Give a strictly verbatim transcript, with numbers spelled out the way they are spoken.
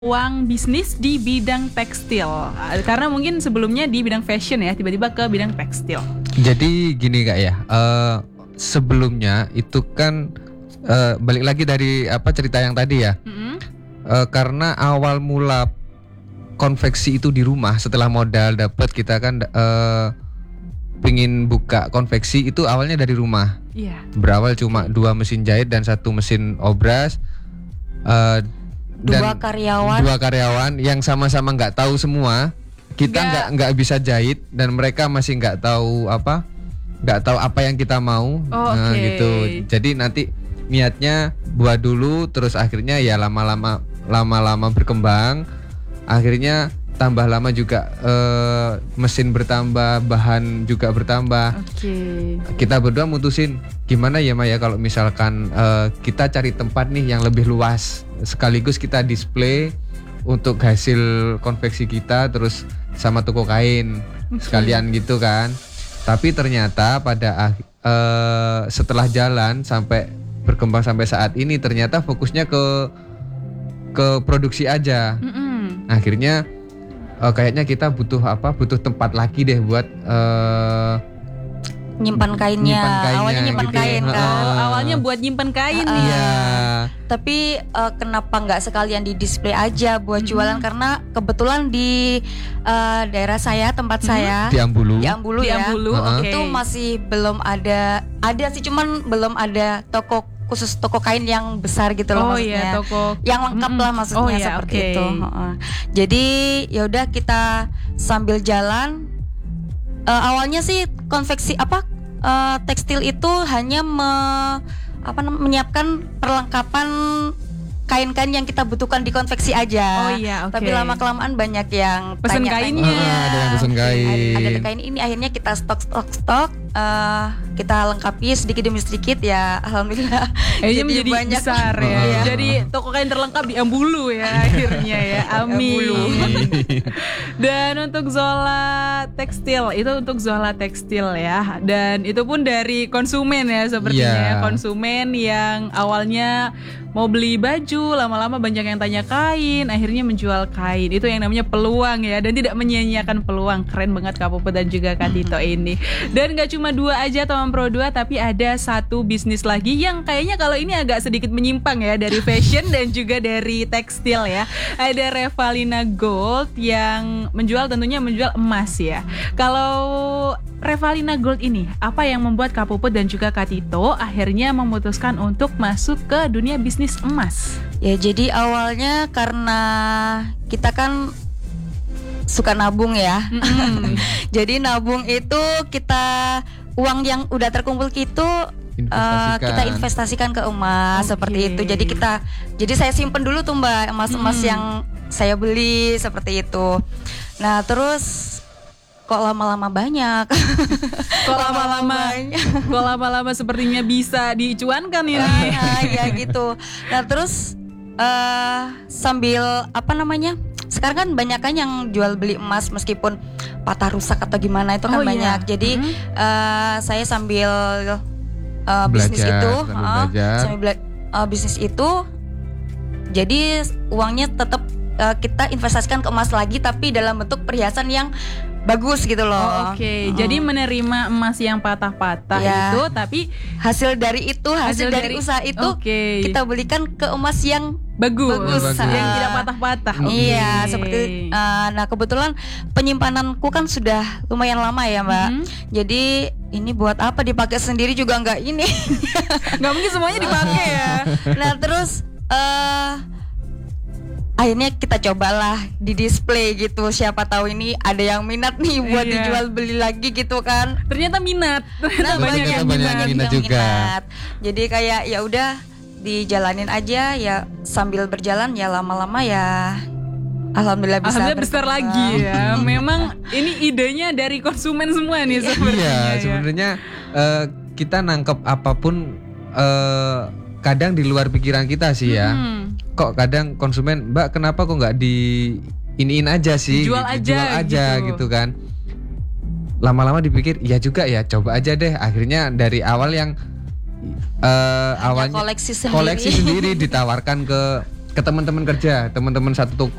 Uang bisnis di bidang tekstil, karena mungkin sebelumnya di bidang fashion ya, tiba-tiba ke bidang tekstil. Jadi gini Kak ya, uh, sebelumnya itu kan uh, balik lagi dari apa cerita yang tadi ya, mm-hmm. uh, karena awal mula konveksi itu di rumah setelah modal dapat kita kan uh, pingin buka konveksi itu awalnya dari rumah. Iya. Berawal cuma dua mesin jahit dan satu mesin obras. Uh, dua dan karyawan dua karyawan yang sama-sama nggak tahu semua, kita nggak nggak bisa jahit dan mereka masih nggak tahu apa nggak tahu apa yang kita mau. Oh, nah okay. gitu, jadi nanti niatnya buat dulu, terus akhirnya ya lama-lama lama-lama berkembang, akhirnya tambah lama juga uh, mesin bertambah, bahan juga bertambah. Okay. Kita berdua mutusin gimana ya Maya kalau misalkan uh, kita cari tempat nih yang lebih luas, sekaligus kita display untuk hasil konveksi kita terus sama toko kain sekalian gitu kan. Tapi ternyata pada uh, setelah jalan sampai berkembang sampai saat ini, ternyata fokusnya ke ke produksi aja. Mm-mm. Akhirnya uh, kayaknya kita butuh apa butuh tempat lagi deh buat uh, nyimpan kainnya. Nyimpan kainnya awalnya nyimpan gitu. kain kan. Oh, awalnya buat nyimpan kain Uh, nih. Iya. Tapi uh, kenapa nggak sekalian di display aja buat Mm-hmm. jualan? Karena kebetulan di uh, daerah saya, tempat Mm-hmm. saya Di Ambulu. di Ambulu Di ya, Ambulu, Uh-huh. oke. itu masih belum ada, ada sih cuman belum ada toko khusus toko kain yang besar gitu Oh loh maksudnya. iya, toko Yang lengkap Mm-mm. lah maksudnya Oh iya, seperti oke. itu. Heeh. Jadi ya udah kita sambil jalan. Uh, awalnya sih konveksi apa uh, tekstil itu hanya me, apa nam- menyiapkan perlengkapan kain-kain yang kita butuhkan di konveksi aja. Oh iya, oke. Tapi lama kelamaan banyak yang Pesen tanya-tanya. kainnya. Ah, ada yang pesen kain. Ada, ada kain ini, akhirnya kita stok stok stok. Uh, kita lengkapi sedikit demi sedikit ya, alhamdulillah. Akhirnya menjadi banyak besar ya. Iya. Jadi toko kain terlengkap di Ambulu ya akhirnya ya. Amin. Dan untuk Zola Tekstil, itu untuk Zola Tekstil ya. Dan itu pun dari konsumen ya sepertinya. Yeah. Konsumen yang awalnya mau beli baju, lama-lama banyak yang tanya kain, akhirnya menjual kain. Itu yang namanya peluang ya, dan tidak menyia-nyiakan peluang. Keren banget Kak Puput dan juga Kak Tito ini. Dan gak cuma dua aja teman Pro dua, tapi ada satu bisnis lagi yang kayaknya kalau ini agak sedikit menyimpang ya dari fashion dan juga dari tekstil ya. Ada Revalina Gold yang menjual, tentunya menjual emas ya. Kalau Revalina Gold ini, apa yang membuat Kak Puput dan juga Kak Tito akhirnya memutuskan untuk masuk ke dunia bisnis emas? Ya jadi awalnya karena kita kan suka nabung ya. Mm-hmm. Jadi nabung itu kita uang yang udah terkumpul itu uh, kita investasikan ke emas. Okay. Seperti itu. Jadi kita jadi saya simpen dulu tuh Mbak emas-emas mm. yang saya beli seperti itu. Nah, terus kok lama-lama banyak. Kok lama-lama kok lama-lama sepertinya bisa dicuankan ini. Nah, ya gitu. Nah, terus uh, sambil apa namanya? Sekarang kan banyak kan yang jual beli emas meskipun patah rusak atau gimana itu kan Oh, banyak. iya. Jadi Mm-hmm. uh, saya sambil uh, bisnis Belajar, itu, sambil uh, belajar. sambil bela- uh, bisnis itu, jadi uangnya tetap uh, kita investasikan ke emas lagi, tapi dalam bentuk perhiasan yang bagus gitu loh. Oh, Oke, okay. Uh. Jadi menerima emas yang patah-patah Ya. itu, tapi hasil dari itu, hasil, Hasil dari, dari- usaha itu Oke. kita belikan ke emas yang bagus, Bagus. yang Ah. tidak patah-patah. Iya, Oke. seperti uh, nah kebetulan penyimpananku kan sudah lumayan lama ya Mbak. Mhm. Jadi ini buat apa dipakai sendiri juga nggak ini. Nggak mungkin semuanya dipakai ya. Nah terus uh, akhirnya kita cobalah di display gitu. Siapa tahu ini ada yang minat nih buat Iya. dijual beli lagi gitu kan. Ternyata minat. Nah, banyak yang minat yang juga. minat. Jadi kayak ya udah dijalanin aja ya, sambil berjalan ya lama-lama ya alhamdulillah bisa Alhamdulillah besar berkembang. lagi ya. Memang ini idenya dari konsumen semua nih sepertinya. Iya, ya. sebenarnya uh, kita nangkep apapun uh, kadang di luar pikiran kita sih ya. Hmm. Kok kadang konsumen, Mbak kenapa kok nggak di iniin aja sih? Dijual gitu, aja, dijual aja gitu. gitu kan. Lama-lama dipikir, ya juga ya, coba aja deh. Akhirnya dari awal yang uh, Hanya awalnya koleksi sendiri. koleksi sendiri ditawarkan ke ke teman-teman kerja, teman-teman satu toko